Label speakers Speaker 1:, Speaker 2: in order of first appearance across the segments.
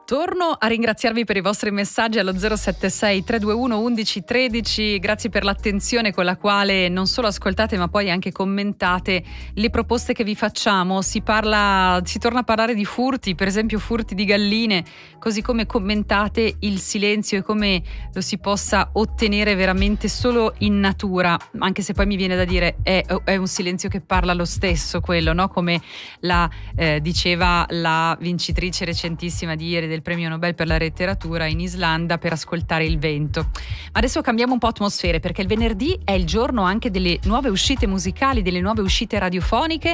Speaker 1: Torno a ringraziarvi per i vostri messaggi allo 076 321 1113. Grazie per l'attenzione con la quale non solo ascoltate ma poi anche commentate le proposte che vi facciamo. Si torna a parlare di furti, per esempio furti di galline, così come commentate il silenzio e come lo si possa ottenere veramente solo in natura, anche se poi mi viene da dire è un silenzio che parla lo stesso quello, no? Come la diceva la vincitrice recentissima di ieri del premio Nobel per la letteratura in Islanda per ascoltare il vento. Ma adesso cambiamo un po' atmosfere, perché il venerdì è il giorno anche delle nuove uscite musicali, delle nuove uscite radiofoniche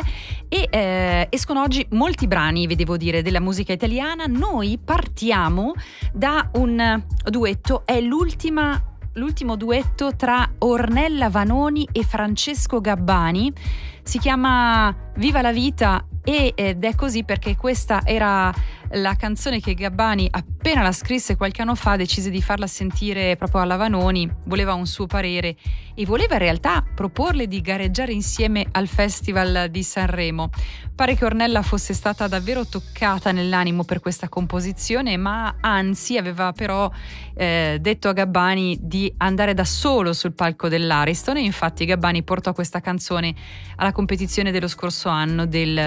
Speaker 1: e escono oggi molti brani, vi devo dire, della musica italiana. Noi partiamo da un duetto, è l'ultimo duetto tra Ornella Vanoni e Francesco Gabbani. Si chiama Viva la vita ed è così perché questa era la canzone che Gabbani, appena la scrisse qualche anno fa, decise di farla sentire proprio alla Vanoni, voleva un suo parere e voleva in realtà proporle di gareggiare insieme al Festival di Sanremo. Pare che Ornella fosse stata davvero toccata nell'animo per questa composizione, ma anzi aveva però detto a Gabbani di andare da solo sul palco dell'Ariston, e infatti Gabbani portò questa canzone alla competizione dello scorso anno, del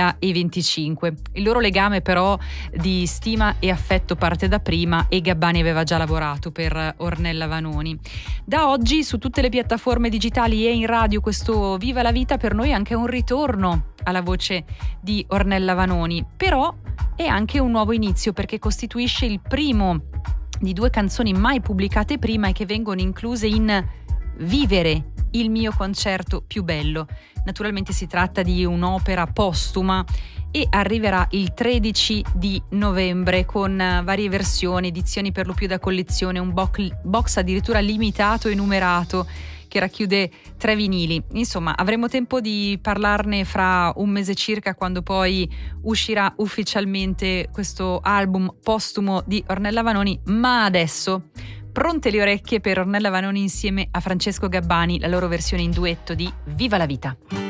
Speaker 1: 2025. Il loro legame però di stima e affetto parte da prima e Gabbani aveva già lavorato per Ornella Vanoni. Da oggi su tutte le piattaforme digitali e in radio questo Viva la vita per noi è anche un ritorno alla voce di Ornella Vanoni, però è anche un nuovo inizio perché costituisce il primo di due canzoni mai pubblicate prima e che vengono incluse in Vivere, il mio concerto più bello. Naturalmente si tratta di un'opera postuma e arriverà il 13 di novembre con varie versioni, edizioni per lo più da collezione, un box addirittura limitato e numerato che racchiude 3 vinili. Insomma, avremo tempo di parlarne fra un mese circa, quando poi uscirà ufficialmente questo album postumo di Ornella Vanoni, ma adesso pronte le orecchie per Ornella Vanoni insieme a Francesco Gabbani, la loro versione in duetto di Viva la vita.